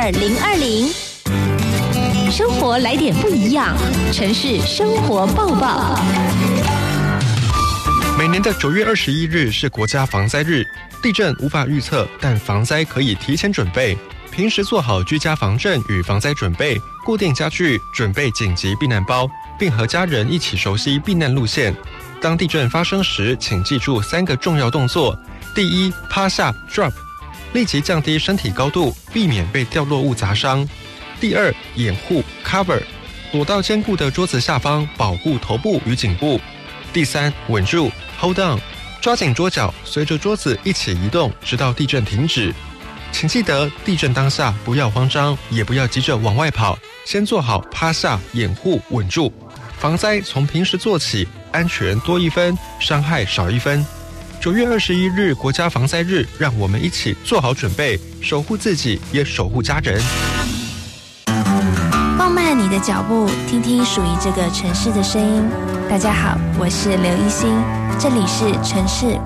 02-522-2020。生活来点不一样，城市生活报报。 每年的9月21日是国家防灾日，地震无法预测，但防灾可以提前准备。平时做好居家防震与防灾准备，固定家具，准备紧急避难包，并和家人一起熟悉避难路线。当地震发生时，请记住3个重要动作：第一，趴下 drop， 立即降低身体高度，避免被掉落物砸伤；第二，掩护 cover， 躲到坚固的桌子下方，保护头部与颈部；第三，稳住 hold on， 抓紧桌角，随着桌子一起移动，直到地震停止。请记得，地震当下不要慌张，也不要急着往外跑，先做好趴下、掩护、稳住。防灾从平时做起，安全多1分，伤害少1分。9月21日国家防灾日，让我们一起做好准备，守护自己，也守护家人。 放慢你的脚步，听听属于这个城市的声音。大家好，我是刘一心，这里是城市